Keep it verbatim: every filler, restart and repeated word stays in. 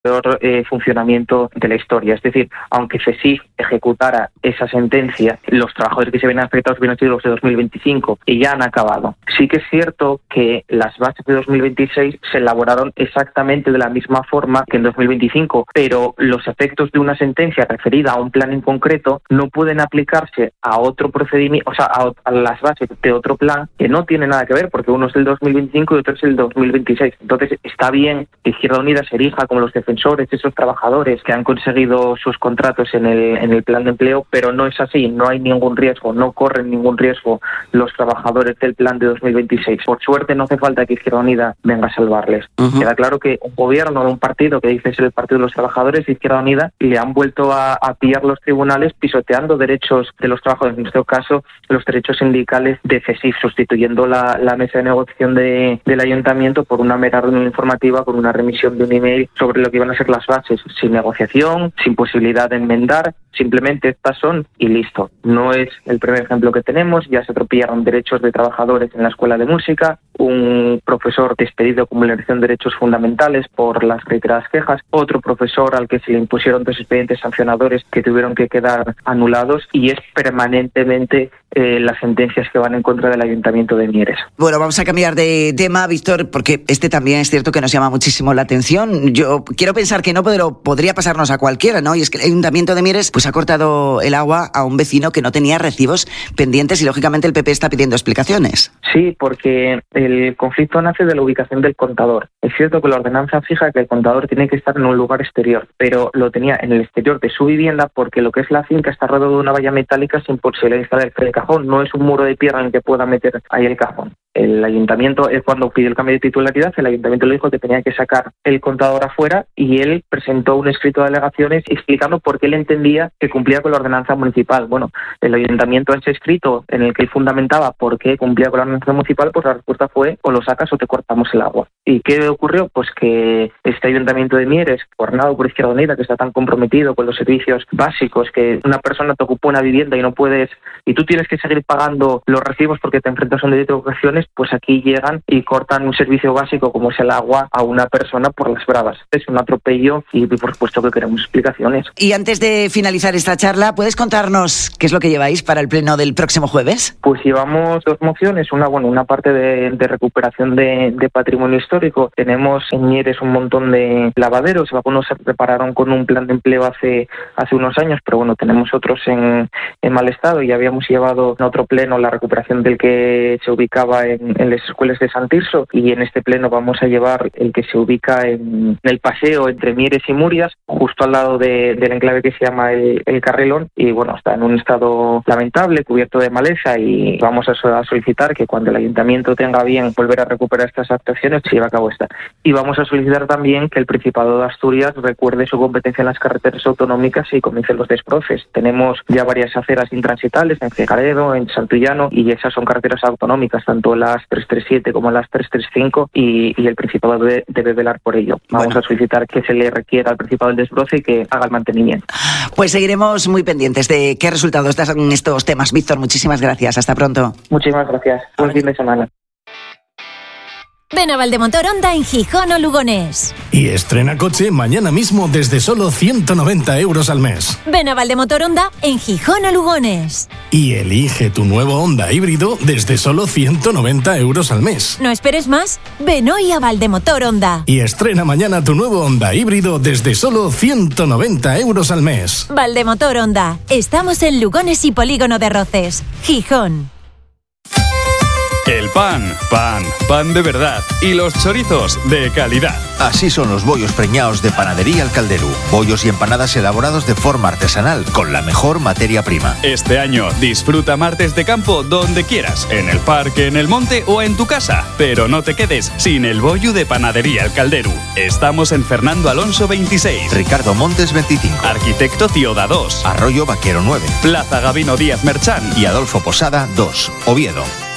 peor eh, funcionamiento de la historia. Es decir, aunque CESIF ejecutara esa sentencia, los trabajadores que se ven afectados hubieran sido los de dos mil veinticinco y ya han acabado. Sí que es cierto que las bases de dos mil veintiséis se elaboraron exactamente de la misma forma que en dos mil veinticinco, pero los efectos de una sentencia referida a un plan en concreto no pueden aplicarse a otro procedimiento, o sea, a, a las bases de otro plan que no tiene nada que ver, porque uno es el dos mil veinticinco y otro es el dos mil veintiséis. Entonces, está bien que Izquierda Unida se erija como los defensores de esos trabajadores que han conseguido sus contratos en el, en el plan de empleo, pero no es así, no hay ningún riesgo, no corren ningún riesgo los trabajadores del plan de dos mil veintiséis. Por suerte, no hace falta que Izquierda Unida venga a salvarles. Uh-huh. Queda claro que un gobierno de un partido que dice ser el Partido de los Trabajadores de Izquierda Unida le han vuelto a, a pillar los tribunales pisoteando derechos de los trabajadores, en este caso los derechos sindicales de CESIF, sustituyendo la, la mesa de negociación de, del ayuntamiento por una mera reunión informativa con una remisión de un email sobre lo que iban a ser las bases, sin negociación, sin posibilidad de enmendar, simplemente estas son y listo. No es el primer ejemplo que tenemos, ya se atropellaron derechos de trabajadores en la escuela de música, un profesor despedido con vulneración de derechos fundamentales por las reiteradas quejas, otro profesor al que se le impusieron dos expedientes sancionadores que tuvieron que quedar anulados, y es permanentemente eh, las sentencias que van en contra del Ayuntamiento de Mieres. Bueno, vamos a cambiar de tema, Víctor, porque este también es cierto que nos llama muchísimo la atención. Yo quiero pensar que no, pero podría pasarnos a cualquiera, ¿no? Y es que el Ayuntamiento de Mieres pues ha cortado el agua a un vecino que no tenía recibos pendientes y lógicamente el P P está pidiendo explicaciones. Sí, porque el conflicto nace de la ubicación del contador. Es cierto que la ordenanza fija que el contador tiene que estar en un lugar exterior, pero lo tenía en el exterior de su vivienda porque lo que es la finca está rodeado de una valla metálica sin posibilidad de instalar el cajón. No es un muro de piedra en el que pueda meter ahí el cajón. El ayuntamiento, cuando pidió el cambio de titularidad, el ayuntamiento le dijo que tenía que sacar el contador afuera y él presentó un escrito de alegaciones explicando por qué él entendía que cumplía con la ordenanza municipal. Bueno, el ayuntamiento, ese escrito en el que él fundamentaba por qué cumplía con la ordenanza municipal, pues la respuesta fue o lo sacas o te cortamos el agua. ¿Y qué ocurrió? Pues que este ayuntamiento de Mieres, gobernado por Izquierda Unida, que está tan comprometido con los servicios básicos, que una persona te ocupa una vivienda y no puedes, y tú tienes que seguir pagando los recibos porque te enfrentas a un delito de ocasiones, pues aquí llegan y cortan un servicio básico como es el agua a una persona por las bravas. Es un atropello y por supuesto que queremos explicaciones. Y antes de finalizar esta charla, ¿puedes contarnos qué es lo que lleváis para el pleno del próximo jueves? Pues llevamos dos mociones, una bueno una parte de, de recuperación de, de patrimonio histórico. Tenemos en Mieres un montón de lavaderos, algunos se prepararon con un plan de empleo hace hace unos años, pero bueno, tenemos otros en, en mal estado y habíamos llevado en otro pleno la recuperación del que se ubicaba en, en las escuelas de San Tirso, y en este pleno vamos a llevar el que se ubica en, en el paseo entre Mieres y Murias, justo al lado de, del enclave que se llama el, el Carrelón, y bueno, está en un estado lamentable, cubierto de maleza, y vamos a, a solicitar que cuando el ayuntamiento tenga bien volver a recuperar estas actuaciones, se lleve a cabo esta. Y vamos a solicitar también que el Principado de Asturias recuerde su competencia en las carreteras autonómicas y comience los desbroces. Tenemos ya varias aceras intransitables en Cegaredo, en Santullano, y esas son carreteras autonómicas, tanto las trescientos treinta y siete como las trescientos treinta y cinco, y, y el Principado debe, debe velar por ello. Vamos bueno. a solicitar que se le requiera al Principado el desbroce y que haga el mantenimiento. Pues seguiremos muy pendientes de qué resultados dan estos temas. Víctor, muchísimas gracias. Hasta pronto. Muchísimas gracias. Buen fin de semana. Ven a Valdemotor Honda en Gijón o Lugones. Y estrena coche mañana mismo desde solo ciento noventa euros al mes. Ven a Valdemotor Honda en Gijón o Lugones. Y elige tu nuevo Honda híbrido desde solo ciento noventa euros al mes. No esperes más, ven hoy a Valdemotor Honda. Y estrena mañana tu nuevo Honda híbrido desde solo ciento noventa euros al mes. Valdemotor Honda. Estamos en Lugones y Polígono de Roces, Gijón. El pan, pan, pan de verdad. Y los chorizos de calidad. Así son los bollos preñados de Panadería El Calderú. Bollos y empanadas elaborados de forma artesanal, con la mejor materia prima. Este año disfruta martes de campo donde quieras, en el parque, en el monte o en tu casa. Pero no te quedes sin el bollo de Panadería El Calderú. Estamos en Fernando Alonso veintiséis. Ricardo Montes veinticinco. Arquitecto Cioda dos. Arroyo Vaquero nueve. Plaza Gabino Díaz Merchán. Y Adolfo Posada dos. Oviedo.